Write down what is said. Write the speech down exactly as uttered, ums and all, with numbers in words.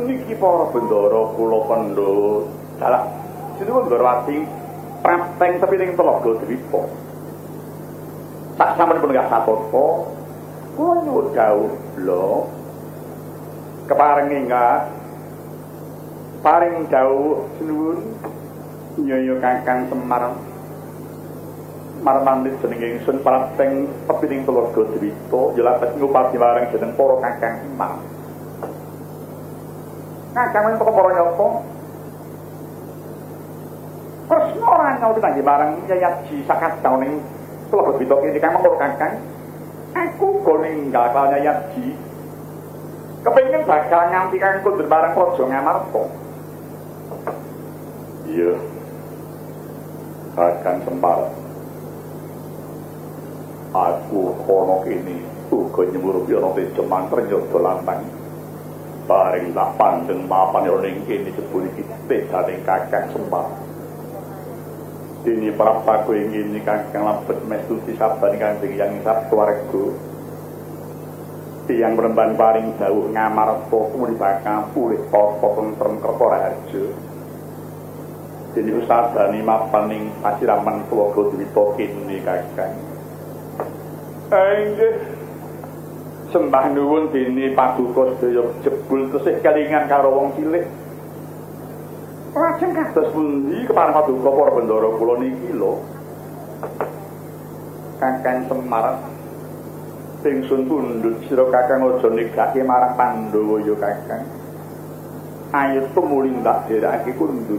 niki para bendara kula Pandhawa dalah sinuwun Ndrawati prapteng tepining Telaga Dwipa sak sampunipun enggak satapa kula nyuwun dawuh lho kepareng enggak paring dawuh sinuwun nyaya Kakang Semar marmandit jeneng ingsun prapteng tepining Telaga Dwipa ya lapet ngupati marang jeneng para Kakang Semar. Kakang men para nyapa? Kresna ora nyauti kangge marang Yayaji sakataning Telaga Dwipa kene Kang para Kakang. Aku go ninggal kaliyan Yayaji. Kepengin bakal nganti Kang kundur marang Praja Ngamarta. Iya. Kakang Semar. Aku kono kene uga nyemurpi ana teja mantra nyada lantang. Paring tak pandeng mapan ning kene jebul iki tejane Kakang Semar. Dene prapaku ingin Kakang lambet mestuti sabdan Kanjeng Hyang Sabtuwarga. Tiyang Remban paring dawuh Ngamarta kumuli bakal pulih tata tentrem Kertaharja. Dene usadane mapan ning pasiraman Telaga Dwipa kene Kakang. Inggih sembah nuwun dene paduka sedaya jebul tesih kelingan karo wong cilik. Lajeng kados pundi kepareng paduka para bendara kula niki lho. Kakang Semar ingsun pundhut sira Kakang aja negake marang Pandhawa ya Kakang. Ayo tumuli ndak derakake kundur.